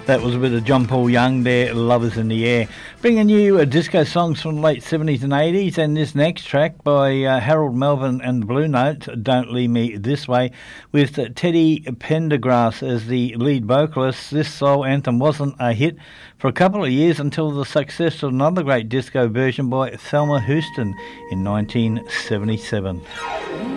That was a bit of John Paul Young there, Lovers in the Air. Bringing you disco songs from the late 70s and 80s, and this next track by Harold Melvin and the Blue Notes, Don't Leave Me This Way, with Teddy Pendergrass as the lead vocalist. This soul anthem wasn't a hit for a couple of years until the success of another great disco version by Thelma Houston in 1977.